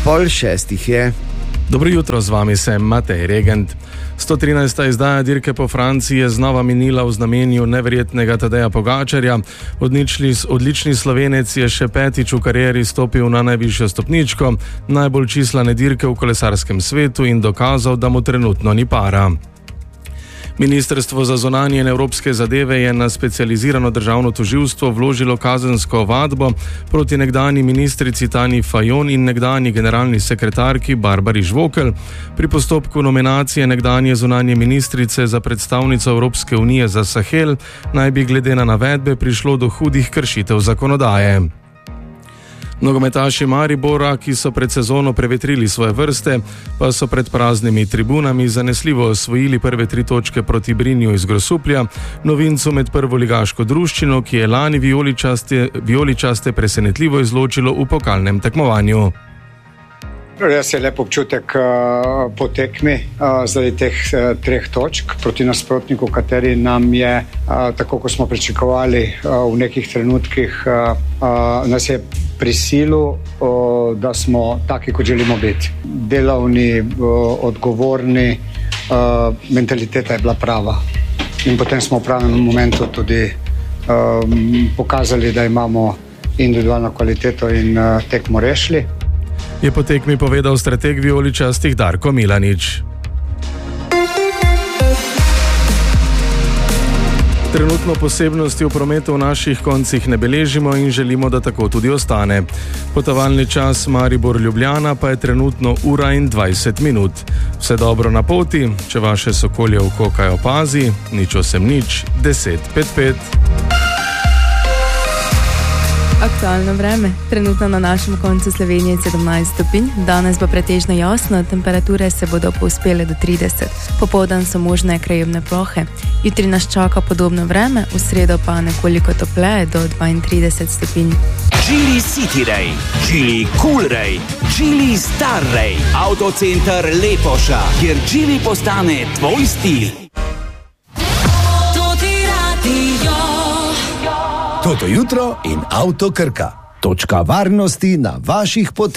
5:30 je. Dobro jutro, z vami sem Matej Regent. 113. izdaja dirke po Franciji je znova minila v znamenju neverjetnega Tadeja Pogačarja. Odlični Slovenec je še petič v karieri stopil na najvišjo stopničko, najbolj čislane dirke v kolesarskem svetu in dokazal, da mu trenutno ni para. Ministrstvo za zunanje in evropske zadeve je na specializirano državno tožilstvo vložilo kazensko ovadbo proti nekdanji ministrici Tanji Fajon in nekdanji generalni sekretarki Barbari Žvokelj. Pri postopku nominacije nekdanje zunanje ministrice za predstavnico Evropske unije za Sahel naj bi glede na navedbe prišlo do hudih kršitev zakonodaje. Nogometaši Maribora, ki so pred sezono prevetrili svoje vrste, pa so pred praznimi tribunami zanesljivo osvojili prve 3 točke proti Brinju iz Grosuplja, novincu med prvoligaško druščino, ki je lani vijoličaste presenetljivo izločilo v pokalnem tekmovanju. Res je lep občutek po tekmi zaradi teh 3 točk proti nasprotniku, kateri nam je, tako kot smo pričakovali, v nekih trenutkih nas je prisilil, da smo taki, kot želimo biti. Delavni, odgovorni, mentaliteta je bila prava. In potem smo v pravem momentu tudi pokazali, da imamo individualno kvaliteto in tekmo rešili. Je po tekmi povedal strateg vijoličastih Darko Milanič. Trenutno posebnosti v prometu v naših koncih ne beležimo in želimo, da tako tudi ostane. Potovalni čas Maribor-Ljubljana pa je trenutno 1:20. Vse dobro na poti, če vaše sokolje v kokaj opazi, nič 10:55. Aktualno vreme. Trenutno na našem koncu Slovenije 17 stopinj, danes bo pretežno jasno, temperature se bodo povzpele do 30. Popoldan so možne krajobne plohe. Jutri nas čaka podobno vreme, v sredo pa nekoliko topleje do 32 stopinj. Geely City Ray, Geely Cool Ray, Geely Star Ray, Autocenter Lepoša, kjer Geely postane tvoj stil. Toto jutro in Avto Krka. Točka varnosti na vaših poteh.